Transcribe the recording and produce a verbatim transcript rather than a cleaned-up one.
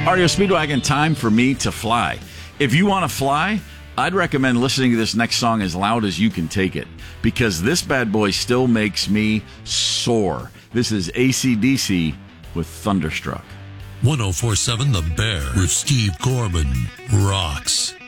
R E O Speedwagon, time for me to fly. If you want to fly, I'd recommend listening to this next song as loud as you can take it, because this bad boy still makes me soar. This is A C D C with Thunderstruck. one oh four point seven The Bear with Steve Corbin rocks.